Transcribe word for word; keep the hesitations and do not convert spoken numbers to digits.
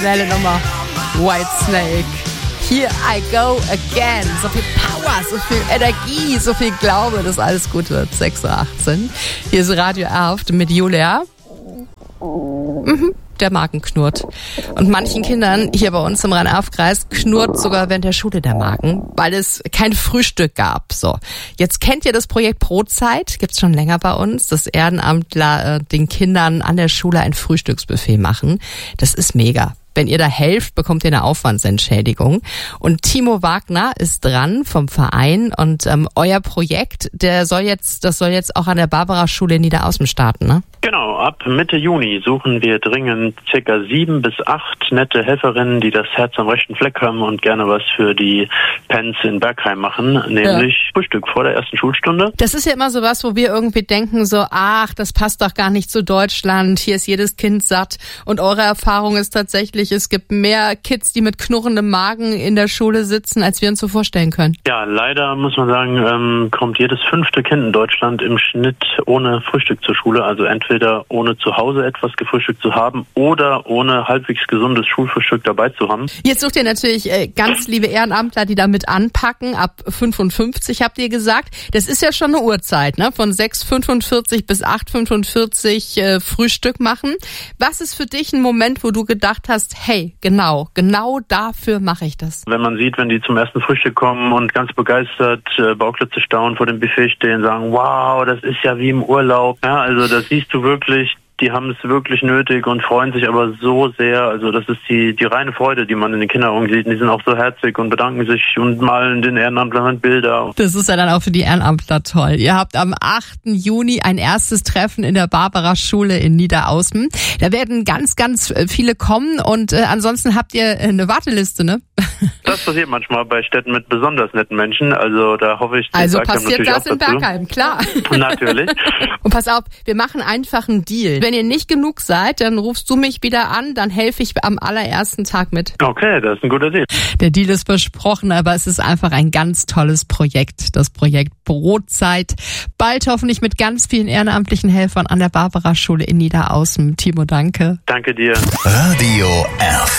Schnelle Nummer. Whitesnake. Here I go again. So viel Power, so viel Energie, so viel Glaube, dass alles gut wird. sechs Uhr achtzehn. Hier ist Radio Erft mit Julia. Mhm. Der Magen knurrt. Und manchen Kindern hier bei uns im Rhein-Erft-Kreis knurrt sogar während der Schule der Magen, weil es kein Frühstück gab. So, jetzt kennt ihr das Projekt Brotzeit, gibt's schon länger bei uns, dass Ehrenamtler äh, den Kindern an der Schule ein Frühstücksbuffet machen. Das ist mega. Wenn ihr da helft, bekommt ihr eine Aufwandsentschädigung. Und Timo Wagner ist dran vom Verein und ähm, euer Projekt, der soll jetzt, das soll jetzt auch an der Barbara-Schule in Niederaußen starten, ne? Genau, ab Mitte Juni suchen wir dringend circa sieben bis acht nette Helferinnen, die das Herz am rechten Fleck haben und gerne was für die Pens in Bergheim machen, nämlich ja. Frühstück vor der ersten Schulstunde. Das ist ja immer so was, wo wir irgendwie denken so, ach, das passt doch gar nicht zu Deutschland, hier ist jedes Kind satt und eure Erfahrung ist tatsächlich, es gibt mehr Kids, die mit knurrendem Magen in der Schule sitzen, als wir uns so vorstellen können. Ja, leider muss man sagen, ähm, kommt jedes fünfte Kind in Deutschland im Schnitt ohne Frühstück zur Schule, also entweder Entweder ohne zu Hause etwas gefrühstückt zu haben oder ohne halbwegs gesundes Schulfrühstück dabei zu haben. Jetzt sucht ihr natürlich äh, ganz liebe Ehrenamtler, die damit anpacken. Ab fünfundfünfzig habt ihr gesagt. Das ist ja schon eine Uhrzeit, ne? Von sechs Uhr fünfundvierzig bis acht Uhr fünfundvierzig äh, Frühstück machen. Was ist für dich ein Moment, wo du gedacht hast, hey, genau, genau dafür mache ich das? Wenn man sieht, wenn die zum ersten Frühstück kommen und ganz begeistert äh, Bauklötze staunen vor dem Buffet stehen, sagen, wow, das ist ja wie im Urlaub. Ja, also das siehst du wirklich, die haben es wirklich nötig und freuen sich aber so sehr. Also das ist die die reine Freude, die man in den Kinderaugen sieht. Und die sind auch so herzig und bedanken sich und malen den Ehrenamtlern Bilder. Das ist ja dann auch für die Ehrenamtler toll. Ihr habt am achten Juni ein erstes Treffen in der Barbara-Schule in Niederaußen. Da werden ganz, ganz viele kommen und äh, ansonsten habt ihr eine Warteliste, ne? Das passiert manchmal bei Städten mit besonders netten Menschen. Also da hoffe ich, also passiert das in Bergheim, klar. Natürlich. Und pass auf, wir machen einfach einen Deal. Wenn ihr nicht genug seid, dann rufst du mich wieder an, dann helfe ich am allerersten Tag mit. Okay, das ist ein guter Deal. Der Deal ist versprochen, aber es ist einfach ein ganz tolles Projekt, das Projekt Brotzeit. Bald hoffentlich mit ganz vielen ehrenamtlichen Helfern an der Barbara-Schule in Niederaußen. Timo, danke. Danke dir. Radio Erft.